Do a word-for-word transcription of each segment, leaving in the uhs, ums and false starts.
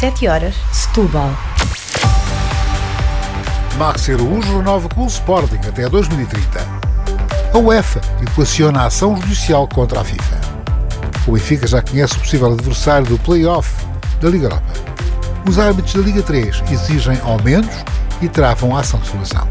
sete horas, Setúbal. Maxi Araújo renova com o Sporting até dois mil e trinta. A UEFA equaciona a ação judicial contra a FIFA. O Benfica já conhece o possível adversário do play-off da Liga Europa. Os árbitros da Liga três exigem aumentos e travam a ação de solução.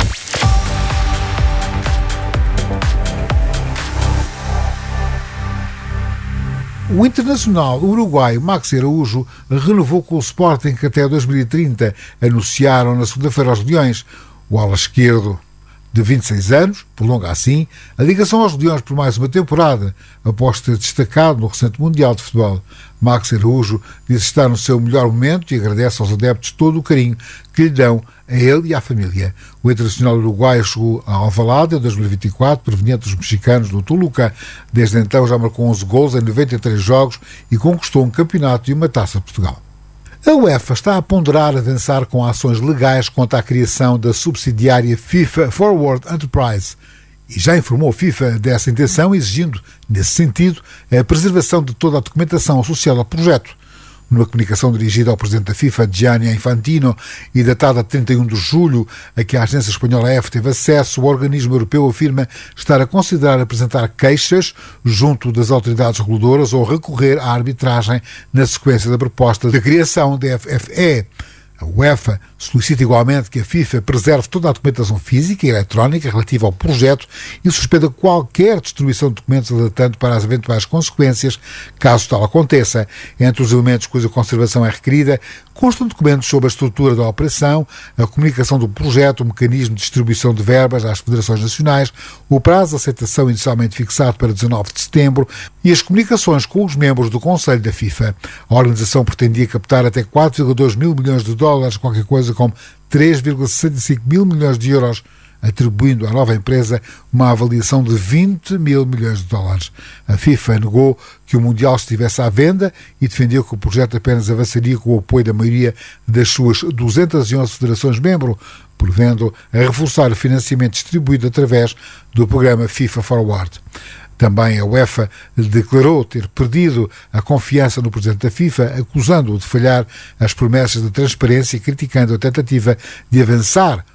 O internacional uruguaio Maxi Araújo renovou com o Sporting até dois mil e trinta, anunciaram na segunda-feira aos Leões. O ala esquerdo, de vinte e seis anos, prolonga assim a ligação aos Leões por mais uma temporada, após ter destacado no recente Mundial de Futebol. Maxi Araújo diz estar no seu melhor momento e agradece aos adeptos todo o carinho que lhe dão a ele e à família. O internacional uruguaio chegou a Alvalade em dois mil e vinte e quatro, proveniente dos mexicanos do Toluca. Desde então já marcou onze gols em noventa e três jogos e conquistou um campeonato e uma Taça de Portugal. A UEFA está a ponderar avançar com ações legais contra a criação da subsidiária FIFA Forward Enterprise e já informou a FIFA dessa intenção, exigindo, nesse sentido, a preservação de toda a documentação associada ao projeto. Numa comunicação dirigida ao presidente da FIFA, Gianni Infantino, e datada de trinta e um de julho, a que a agência espanhola A F teve acesso, o organismo europeu afirma estar a considerar apresentar queixas junto das autoridades reguladoras ou recorrer à arbitragem na sequência da proposta de criação da F F E. A UEFA solicita igualmente que a FIFA preserve toda a documentação física e eletrónica relativa ao projeto e suspenda qualquer destruição de documentos alertando para as eventuais consequências, caso tal aconteça. Entre os elementos cuja conservação é requerida, constam documentos sobre a estrutura da operação, a comunicação do projeto, o mecanismo de distribuição de verbas às federações nacionais, o prazo de aceitação inicialmente fixado para dezanove de setembro e as comunicações com os membros do Conselho da FIFA. A organização pretendia captar até quatro vírgula dois mil milhões de dólares, qualquer coisa como três vírgula sessenta e cinco mil milhões de euros, atribuindo à nova empresa uma avaliação de vinte mil milhões de dólares. A FIFA negou que o Mundial estivesse à venda e defendeu que o projeto apenas avançaria com o apoio da maioria das suas duzentas e onze federações-membro, prevendo a reforçar o financiamento distribuído através do programa FIFA Forward. Também a UEFA declarou ter perdido a confiança no presidente da FIFA, acusando-o de falhar as promessas de transparência e criticando a tentativa de avançar